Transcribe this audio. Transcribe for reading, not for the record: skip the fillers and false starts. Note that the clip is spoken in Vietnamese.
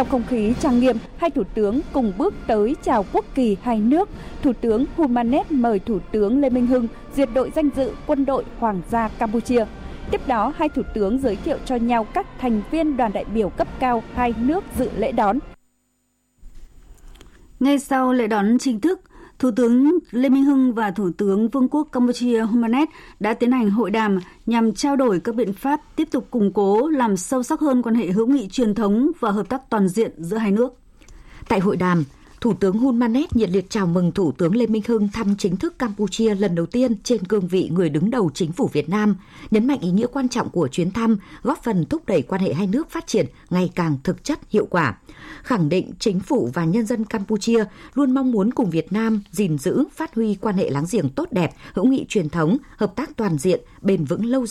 Trong không khí trang nghiêm, hai thủ tướng cùng bước tới chào quốc kỳ hai nước. Thủ tướng Hun Manet mời Thủ tướng Lê Minh Hưng duyệt đội danh dự Quân đội Hoàng gia Campuchia. Tiếp đó, hai thủ tướng giới thiệu cho nhau các thành viên đoàn đại biểu cấp cao hai nước dự lễ đón. Ngay sau lễ đón chính thức, Thủ tướng Lê Minh Hưng và Thủ tướng Vương quốc Campuchia Hun Manet đã tiến hành hội đàm nhằm trao đổi các biện pháp tiếp tục củng cố, làm sâu sắc hơn quan hệ hữu nghị truyền thống và hợp tác toàn diện giữa hai nước. Tại hội đàm, Thủ tướng Hun Manet nhiệt liệt chào mừng Thủ tướng Lê Minh Hưng thăm chính thức Campuchia lần đầu tiên trên cương vị người đứng đầu chính phủ Việt Nam, nhấn mạnh ý nghĩa quan trọng của chuyến thăm, góp phần thúc đẩy quan hệ hai nước phát triển ngày càng thực chất, hiệu quả. Khẳng định chính phủ và nhân dân Campuchia luôn mong muốn cùng Việt Nam gìn giữ, phát huy quan hệ láng giềng tốt đẹp, hữu nghị truyền thống, hợp tác toàn diện, bền vững lâu